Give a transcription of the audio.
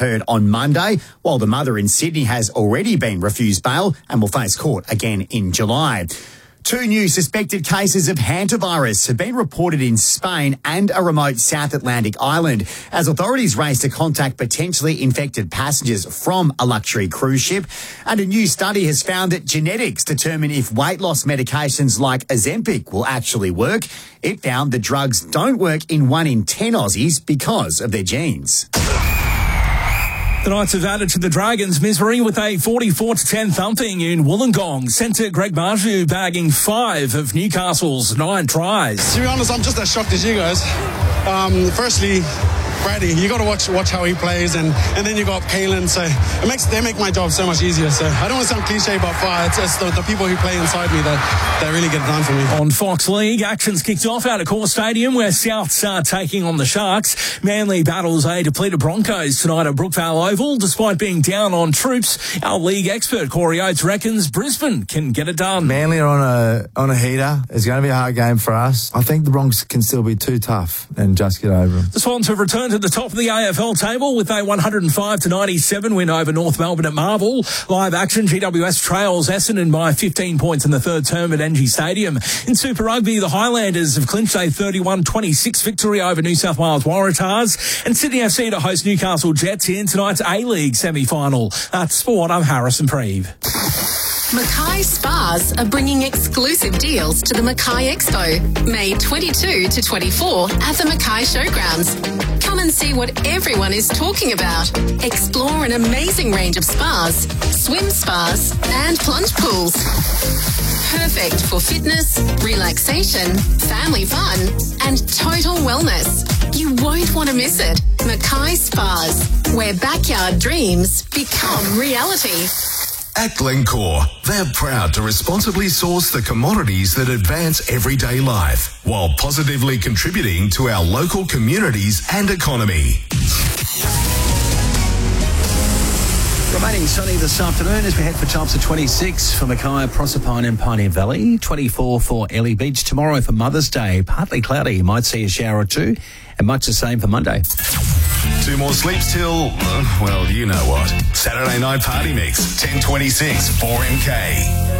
heard on Monday, while the mother in Sydney has already been refused bail and will face court again in July. 2 new suspected cases of hantavirus have been reported in Spain and a remote South Atlantic island as authorities race to contact potentially infected passengers from a luxury cruise ship. And a new study has found that genetics determine if weight loss medications like Ozempic will actually work. It found the drugs don't work in 1 in 10 Aussies because of their genes. The Knights have added to the Dragons' misery with a 44-10 thumping in Wollongong. Centre Greg Marju bagging 5 of Newcastle's 9 tries. To be honest, I'm just as shocked as you guys. Firstly, Brady, you got to watch how he plays, and then you got Kalen, so they make my job so much easier. So I don't want to sound cliche about fire. It's the people who play inside me that really get it done for me. On Fox League, action's kicked off out of Core Stadium where Souths are taking on the Sharks. Manly battles a depleted Broncos tonight at Brookvale Oval. Despite being down on troops, our league expert Corey Oates reckons Brisbane can get it done. Manly are on a heater. It's going to be a hard game for us. I think the Broncos can still be too tough and just get over them. The Swans have returned to the top of the AFL table with a 105-97 win over North Melbourne at Marvel. Live action, GWS trails Essendon by 15 points in the third term at NG Stadium. In Super Rugby, the Highlanders have clinched a 31-26 victory over New South Wales Waratahs, and Sydney FC to host Newcastle Jets in tonight's A-League semi-final. That's Sport, I'm Harrison Preeve. Mackay Spas are bringing exclusive deals to the Mackay Expo, May 22 to 24 at the Mackay Showgrounds. Come and see what everyone is talking about. Explore an amazing range of spas, swim spas and plunge pools. Perfect for fitness, relaxation, family fun and total wellness. You won't want to miss it. Mackay Spas, where backyard dreams become reality. At Glencore, they're proud to responsibly source the commodities that advance everyday life while positively contributing to our local communities and economy. Remaining sunny this afternoon as we head for tops of 26 for Mackay, Proserpine and Pioneer Valley, 24 for Ellie Beach. Tomorrow for Mother's Day, partly cloudy, you might see a shower or two, and much the same for Monday. 2 more sleeps till, well, you know what. Saturday night party mix, 10:26, 4MK.